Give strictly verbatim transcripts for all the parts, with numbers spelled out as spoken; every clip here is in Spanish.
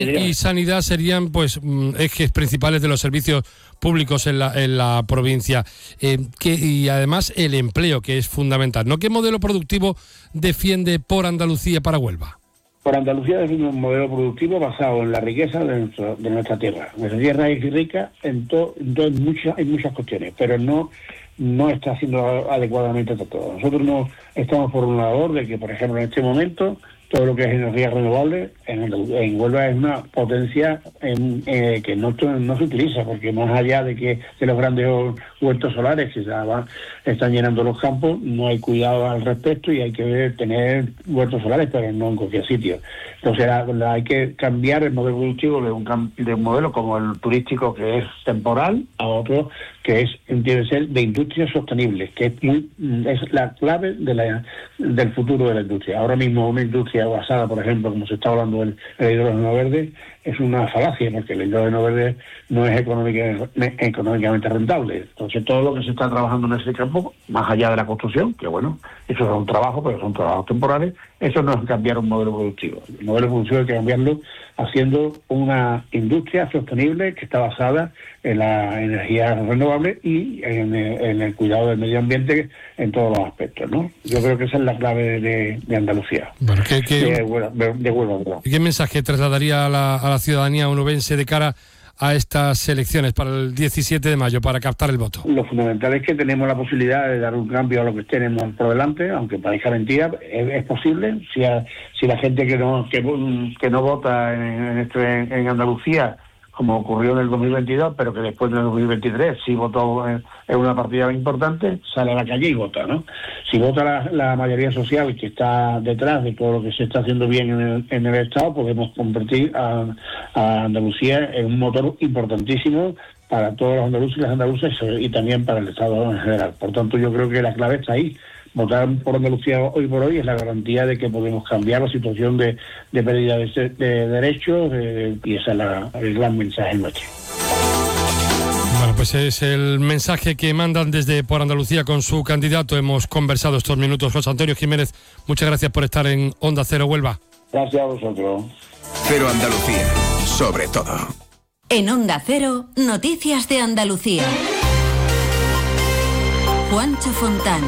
y sanidad serían pues ejes principales de los servicios públicos en la, en la provincia. Eh, que, y además el empleo, que es fundamental, ¿no? ¿Qué modelo productivo defiende Por Andalucía para Huelva? Por Andalucía defiende un modelo productivo basado en la riqueza de, nuestro, de nuestra tierra. Nuestra tierra es rica en, to, en, to, en, muchas, en muchas cuestiones, pero no, no está siendo adecuadamente tratado. Nosotros no estamos por un labor de que, por ejemplo, en este momento, todo lo que es energía renovable en, en Huelva es una potencia en, eh, que no, no se utiliza, porque más allá de que de los grandes huertos solares que ya van, están llenando los campos, no hay cuidado al respecto y hay que ver, tener huertos solares, pero no en cualquier sitio. Entonces la, la, hay que cambiar el modelo productivo de un, de un modelo como el turístico, que es temporal, a otro que es debe ser de industrias sostenibles, que es, muy, es la clave de la, del futuro de la industria. Ahora mismo una industria basada, por ejemplo, como se está hablando del el hidrógeno verde, es una falacia, porque el hidrógeno verde no es económica, económicamente rentable. Entonces todo lo que se está trabajando en ese campo, más allá de la construcción, que bueno, eso es un trabajo, pero son trabajos temporales, eso no es cambiar un modelo productivo. El modelo productivo hay que cambiarlo haciendo una industria sostenible que está basada en la energía renovable y en el, en el cuidado del medio ambiente en todos los aspectos, ¿no? Yo creo que esa es la clave de, de Andalucía. Bueno, ¿qué, qué, de, de, de Huelva, ¿qué mensaje trasladaría a la, a la ciudadanía onubense de cara a estas elecciones para el diecisiete de mayo, para captar el voto? Lo fundamental es que tenemos la posibilidad de dar un cambio a lo que tenemos por delante, aunque parezca mentira, es, es posible. Si, a, si la gente que no que, que no vota en, en, este, en Andalucía, como ocurrió en el dos mil veintidós, pero que después del dos mil veintitrés sí votó en, en una partida importante, sale a la calle y vota, ¿no? Si vota la, la mayoría social que está detrás de todo lo que se está haciendo bien en el, en el Estado, podemos convertir a, a Andalucía en un motor importantísimo para todos los andaluces y las andaluzas y también para el Estado en general. Por tanto, yo creo que la clave está ahí. Votar por Andalucía hoy por hoy es la garantía de que podemos cambiar la situación de, de pérdida de, de derechos de, y ese es la, el gran mensaje nuestro. Bueno, pues es el mensaje que mandan desde Por Andalucía con su candidato. Hemos conversado estos minutos. José Antonio Jiménez, muchas gracias por estar en Onda Cero Huelva. Gracias a vosotros. Cero Andalucía, sobre todo. En Onda Cero, noticias de Andalucía. Juancho Fontán.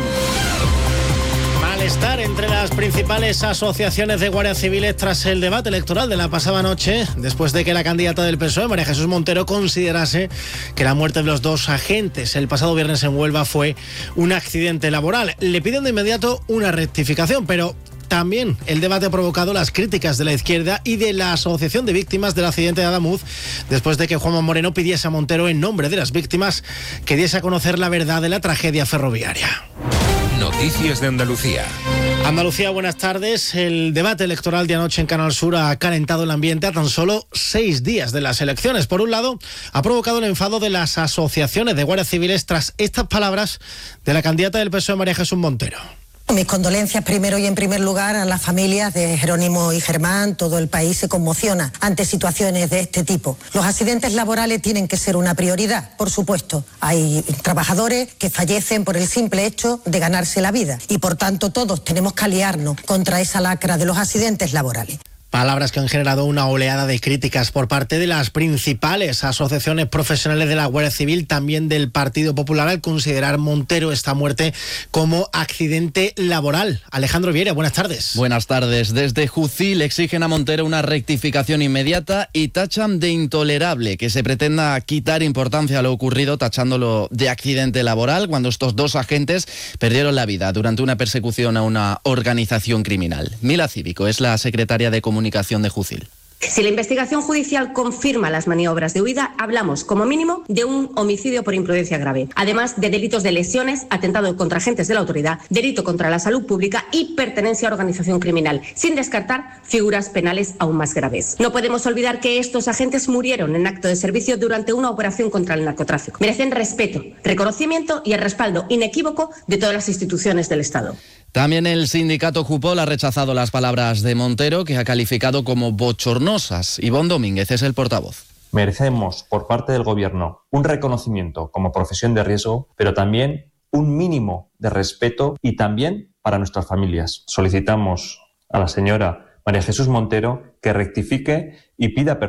Malestar entre las principales asociaciones de guardias civiles tras el debate electoral de la pasada noche, después de que la candidata del P S O E, María Jesús Montero, considerase que la muerte de los dos agentes el pasado viernes en Huelva fue un accidente laboral. Le piden de inmediato una rectificación, pero también el debate ha provocado las críticas de la izquierda y de la Asociación de Víctimas del Accidente de Adamuz, después de que Juanma Moreno pidiese a Montero, en nombre de las víctimas, que diese a conocer la verdad de la tragedia ferroviaria. Noticias de Andalucía. Andalucía, buenas tardes. El debate electoral de anoche en Canal Sur ha calentado el ambiente a tan solo seis días de las elecciones. Por un lado, ha provocado el enfado de las asociaciones de guardias civiles tras estas palabras de la candidata del P S O E, María Jesús Montero. Mis condolencias primero y en primer lugar a las familias de Jerónimo y Germán. Todo el país se conmociona ante situaciones de este tipo. Los accidentes laborales tienen que ser una prioridad, por supuesto. Hay trabajadores que fallecen por el simple hecho de ganarse la vida y por tanto todos tenemos que aliarnos contra esa lacra de los accidentes laborales. Palabras que han generado una oleada de críticas por parte de las principales asociaciones profesionales de la Guardia Civil, también del Partido Popular, al considerar Montero esta muerte como accidente laboral. Alejandro Viera, buenas tardes. Buenas tardes. Desde Jucil exigen a Montero una rectificación inmediata y tachan de intolerable que se pretenda quitar importancia a lo ocurrido, tachándolo de accidente laboral, cuando estos dos agentes perdieron la vida durante una persecución a una organización criminal. Mila Cívico es la secretaria de Comunicación de Jucil. Si la investigación judicial confirma las maniobras de huida, hablamos, como mínimo, de un homicidio por imprudencia grave, además de delitos de lesiones, atentado contra agentes de la autoridad, delito contra la salud pública y pertenencia a organización criminal, sin descartar figuras penales aún más graves. No podemos olvidar que estos agentes murieron en acto de servicio durante una operación contra el narcotráfico. Merecen respeto, reconocimiento y el respaldo inequívoco de todas las instituciones del Estado. También el sindicato Jupol ha rechazado las palabras de Montero, que ha calificado como bochornosas. Ivonne Domínguez es el portavoz. Merecemos por parte del Gobierno un reconocimiento como profesión de riesgo, pero también un mínimo de respeto y también para nuestras familias. Solicitamos a la señora María Jesús Montero que rectifique y pida perdón